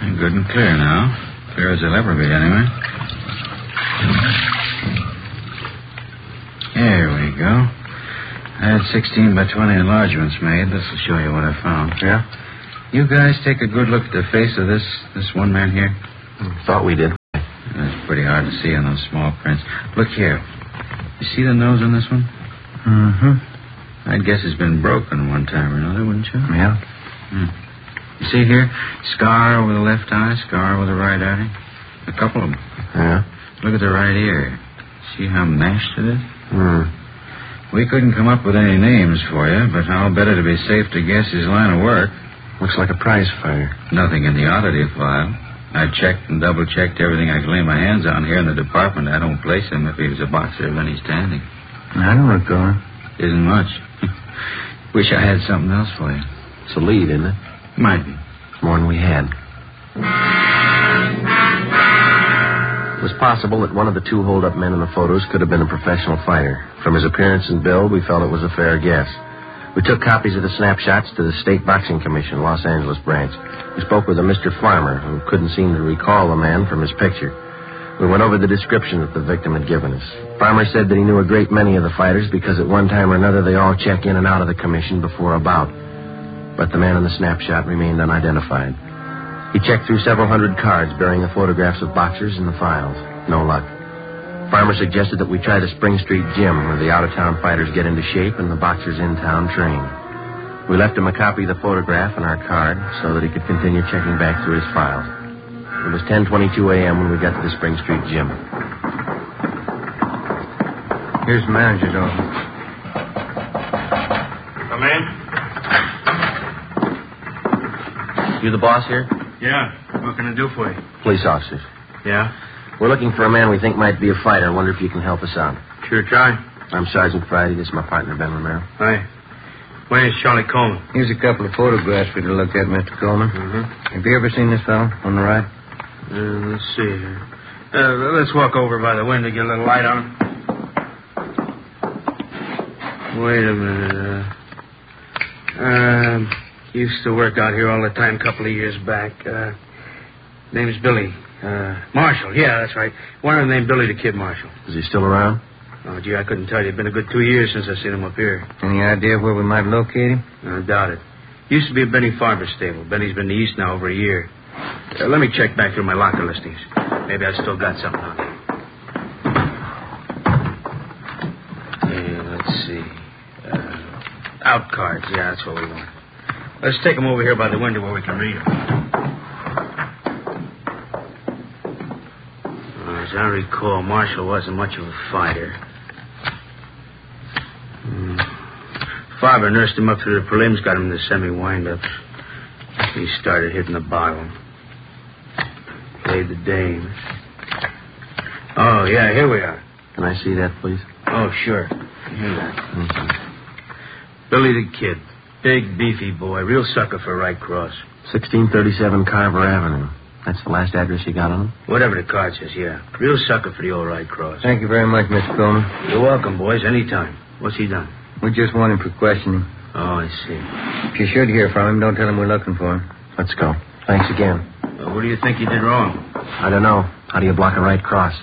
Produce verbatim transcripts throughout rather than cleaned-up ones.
Good and clear now. Clear as they'll ever be, anyway. Here we go. I had sixteen by twenty enlargements made. This will show you what I found. Yeah? You guys take a good look at the face of this this one man here. Thought we did. It's pretty hard to see on those small prints. Look here. You see the nose on this one? Mm-hmm. I'd guess it's been broken one time or another, wouldn't you? Yeah. Hmm. You see here? Scar over the left eye, scar over the right eye. A couple of them. Yeah? Look at the right ear. See how mashed it is? Hmm. We couldn't come up with any names for you, but I'll bet it'd be safe to guess his line of work. Looks like a prize fighter. Nothing in the oddity file. I checked and double-checked everything I could lay my hands on here in the department. I don't place him if he was a boxer of any standing. I know where it's going. Isn't much. Wish I had something else for you. It's a lead, isn't it? Might be. It's more than we had. It was possible that one of the two hold-up men in the photos could have been a professional fighter. From his appearance and build, we felt it was a fair guess. We took copies of the snapshots to the State Boxing Commission, Los Angeles branch. We spoke with a Mister Farmer, who couldn't seem to recall the man from his picture. We went over the description that the victim had given us. Farmer said that he knew a great many of the fighters because at one time or another they all check in and out of the commission before a bout. But the man in the snapshot remained unidentified. He checked through several hundred cards bearing the photographs of boxers in the files. No luck. Farmer suggested that we try the Spring Street Gym, where the out-of-town fighters get into shape and the boxers in-town train. We left him a copy of the photograph and our card so that he could continue checking back through his files. It was ten twenty-two a.m. when we got to the Spring Street Gym. Here's the manager's office. Come in. You the boss here? Yeah. What can I do for you? Police officers. Yeah? We're looking for a man we think might be a fighter. I wonder if you can help us out. Sure, try. I'm Sergeant Friday. This is my partner, Ben Romero. Hi. My name's Charlie Coleman. Here's a couple of photographs we'd have looked at, Mister Coleman. Mm-hmm. Have you ever seen this fellow on the right? Uh, let's see here. Uh, let's walk over by the window, get a little light on him. Wait a minute. Uh, um, used to work out here all the time a couple of years back. Uh, name's Billy. Uh, Marshall, yeah, that's right. One of them named Billy the Kid Marshall. Is he still around? Oh, gee, I couldn't tell you. It's been a good two years since I seen him up here. Any idea where we might locate him? I doubt it. Used to be a Benny Farber stable. Benny's been to the East now over a year. Uh, let me check back through my locker listings. Maybe I still got something on him. Yeah, let's see. Uh, out cards. Yeah, that's what we want. Let's take them over here by the window where we can read them. As I recall, Marshall wasn't much of a fighter. Hmm. Farber nursed him up through the prelims, got him in the semi-windups. He started hitting the bottle. Played the dames. Oh, yeah, here we are. Can I see that, please? Oh, sure. Here we are. Mm-hmm. Billy the Kid. Big, beefy boy. Real sucker for right cross. sixteen thirty-seven Carver Avenue. That's the last address you got on him? Whatever the card says, yeah. Real sucker for the old right cross. Thank you very much, Mister Coleman. You're welcome, boys. Anytime. What's he done? We just want him for questioning. Oh, I see. If you should hear from him, don't tell him we're looking for him. Let's go. Thanks again. Well, what do you think you did wrong? I don't know. How do you block a right cross?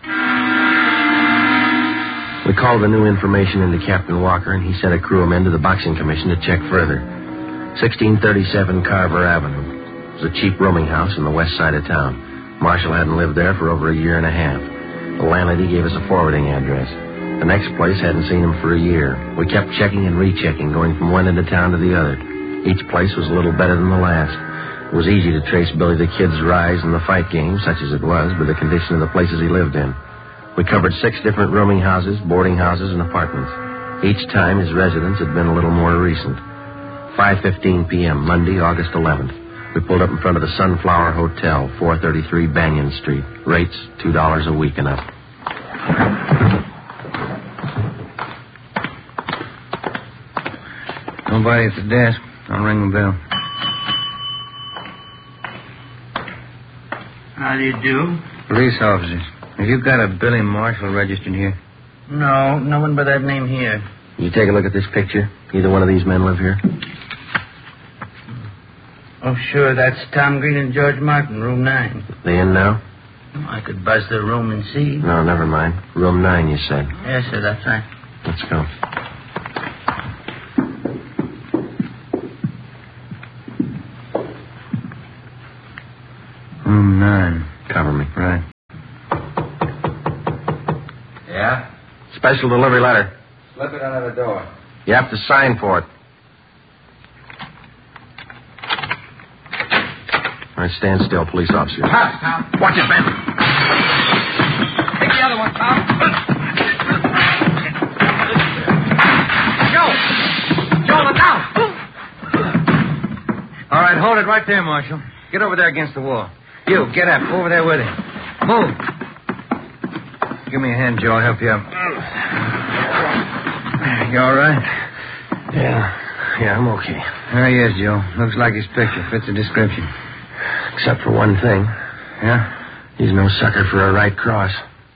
We called the new information into Captain Walker, and he sent a crew of men to the Boxing Commission to check further. sixteen thirty-seven Carver Avenue. It was a cheap rooming house on the west side of town. Marshall hadn't lived there for over a year and a half. The landlady gave us a forwarding address. The next place hadn't seen him for a year. We kept checking and rechecking, going from one end of town to the other. Each place was a little better than the last. It was easy to trace Billy the Kid's rise in the fight game, such as it was, by the condition of the places he lived in. We covered six different rooming houses, boarding houses, and apartments. Each time his residence had been a little more recent. five fifteen p.m., Monday, August eleventh. We pulled up in front of the Sunflower Hotel, four thirty-three Banyan Street. Rates, two dollars a week and up. Nobody at the desk. I'll ring the bell. How do you do? Police officers. Have you got a Billy Marshall registered here? No, no one by that name here. Did you take a look at this picture? Either one of these men live here? Oh, sure. That's Tom Green and George Martin, room nine. They in now? I could buzz their room and see. No, never mind. Room nine, you said. Yes, sir, that's right. Let's go. Room nine. Cover me. Right. Yeah? Special delivery letter. Slip it under the door. You have to sign for it. All right, stand still, police officer. Pass, Tom. Watch it, Ben. Take the other one, Tom. Joe! Joe, look out! All right, hold it right there, Marshal. Get over there against the wall. You, get up. Over there with him. Move. Give me a hand, Joe. I'll help you up. You all right? Yeah. Yeah, I'm okay. Oh, yes, Joe. Looks like his picture. Fits the description. Except for one thing. Yeah? He's no sucker for a right cross.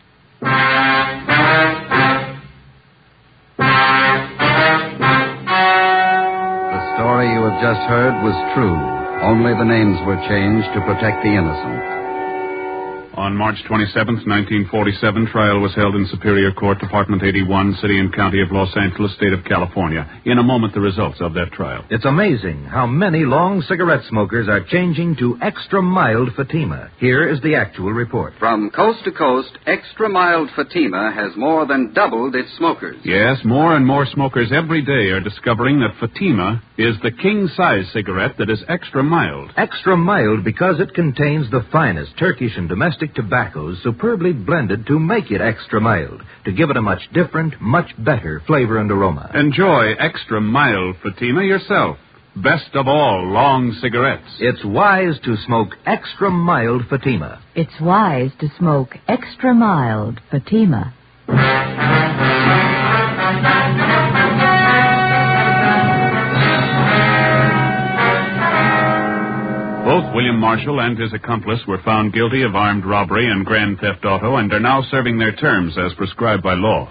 The story you have just heard was true. Only the names were changed to protect the innocent. On March twenty-seventh, nineteen forty-seven, trial was held in Superior Court, Department eighty-one, City and County of Los Angeles, State of California. In a moment, the results of that trial. It's amazing how many long cigarette smokers are changing to extra mild Fatima. Here is the actual report. From coast to coast, Extra Mild Fatima has more than doubled its smokers. Yes, more and more smokers every day are discovering that Fatima is the king-size cigarette that is extra mild. Extra mild because it contains the finest Turkish and domestic tobaccos superbly blended to make it extra mild, to give it a much different, much better flavor and aroma. Enjoy extra mild Fatima yourself. Best of all long cigarettes. It's wise to smoke extra mild Fatima. It's wise to smoke extra mild Fatima. Both William Marshall and his accomplice were found guilty of armed robbery and grand theft auto and are now serving their terms as prescribed by law.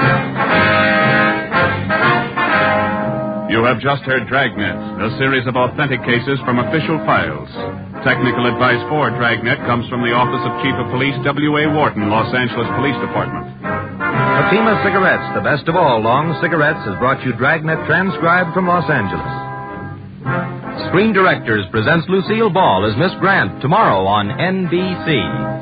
You have just heard Dragnet, a series of authentic cases from official files. Technical advice for Dragnet comes from the Office of Chief of Police W A Wharton, Los Angeles Police Department. Fatima Cigarettes, the best of all long cigarettes, has brought you Dragnet transcribed from Los Angeles. Screen Directors presents Lucille Ball as Miss Grant tomorrow on N B C.